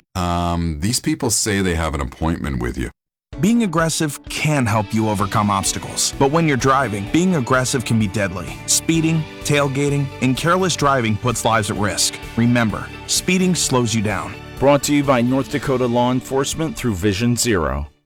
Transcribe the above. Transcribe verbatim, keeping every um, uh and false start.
Um, these people say they have an appointment with you. Being aggressive can help you overcome obstacles, but when you're driving, being aggressive can be deadly. Speeding, tailgating, and careless driving puts lives at risk. Remember, speeding slows you down. Brought to you by North Dakota Law Enforcement through Vision Zero.